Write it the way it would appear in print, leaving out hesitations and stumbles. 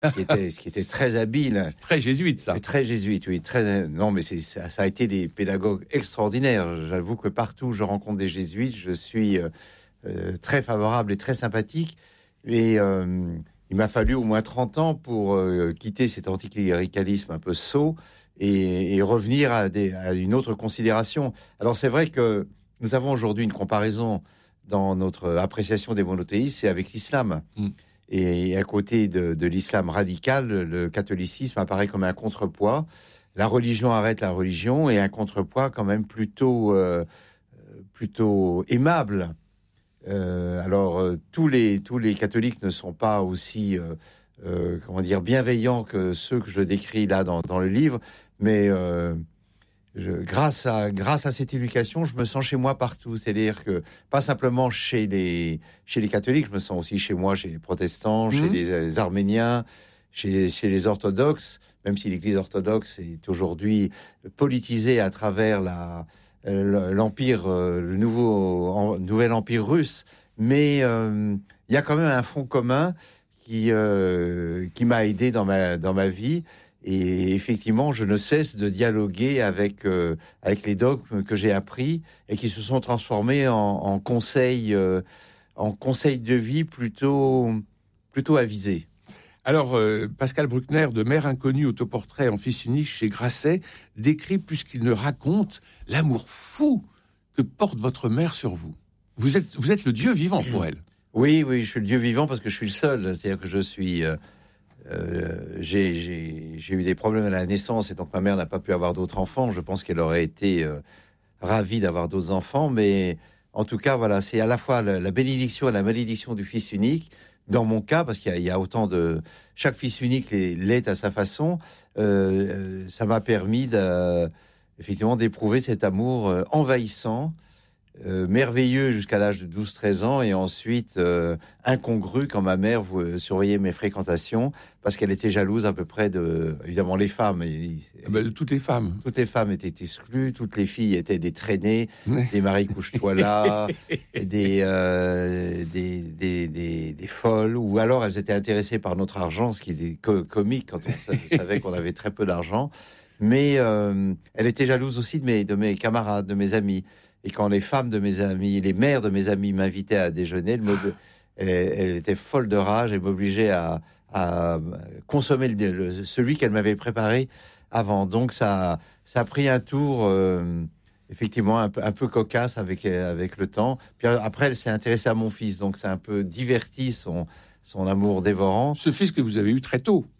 ce qui était très habile. C'est très jésuite, ça. Très jésuite, oui. Non, mais ça a été des pédagogues extraordinaires. J'avoue que partout où je rencontre des jésuites, je suis très favorable et très sympathique. Et il m'a fallu au moins 30 ans pour quitter cet anticléricalisme un peu sot et revenir à une autre considération. Alors, c'est vrai que nous avons aujourd'hui une comparaison dans notre appréciation des monothéistes, c'est avec l'islam. Et à côté de l'islam radical, le catholicisme apparaît comme un contrepoids. La religion arrête la religion et un contrepoids quand même plutôt aimable. Tous les catholiques ne sont pas aussi bienveillants que ceux que je décris là dans le livre, mais grâce à cette éducation, je me sens chez moi partout. C'est-à-dire que pas simplement chez les catholiques, je me sens aussi chez moi, chez les protestants, chez les arméniens, chez les orthodoxes, même si l'Église orthodoxe est aujourd'hui politisée à travers l'empire, le nouvel empire russe. Mais il y a quand même un front commun qui m'a aidé dans ma vie. Et effectivement, je ne cesse de dialoguer avec les dogmes que j'ai appris et qui se sont transformés en conseils de vie plutôt avisés. Alors, Pascal Bruckner, de Mère inconnue, autoportrait en fils unique chez Grasset, décrit plus qu'il ne raconte l'amour fou que porte votre mère sur vous. Vous êtes le Dieu vivant pour elle. Oui, je suis le Dieu vivant parce que je suis le seul. C'est-à-dire que je suis... j'ai eu des problèmes à la naissance et donc ma mère n'a pas pu avoir d'autres enfants. Je pense qu'elle aurait été ravie d'avoir d'autres enfants, mais en tout cas, voilà, c'est à la fois la bénédiction et la malédiction du fils unique. Dans mon cas, parce qu'il y a autant de... Chaque fils unique l'est à sa façon, ça m'a permis effectivement d'éprouver cet amour envahissant, merveilleux jusqu'à l'âge de 12-13 ans, et ensuite incongru quand ma mère surveillait mes fréquentations, parce qu'elle était jalouse à peu près évidemment, les femmes. Toutes les femmes. Toutes les femmes étaient exclues, toutes les filles étaient des traînées, des Marie couche-toi là, des folles, ou alors elles étaient intéressées par notre argent, ce qui est comique quand on savait qu'on avait très peu d'argent. Mais elle était jalouse aussi de mes camarades, de mes amis. Et quand les femmes de mes amis, les mères de mes amis m'invitaient à déjeuner, elle était folle de rage et m'obligeait à consommer celui qu'elle m'avait préparé avant. Donc ça a pris un tour effectivement un peu cocasse avec le temps. Puis après, elle s'est intéressée à mon fils, donc ça a un peu diverti son amour dévorant. Ce fils que vous avez eu très tôt.